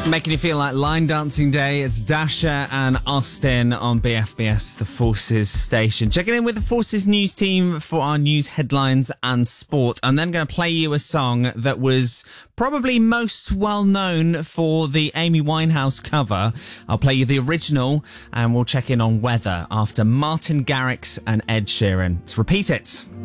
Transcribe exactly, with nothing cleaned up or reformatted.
Making you feel like line dancing day. It's Dasher and Austin on B F B S, the Forces station. Checking in with the Forces news team for our news headlines and sport. I'm then going to play you a song that was probably most well known for the Amy Winehouse cover. I'll play you the original and we'll check in on weather after Martin Garrix and Ed Sheeran. Let's repeat it.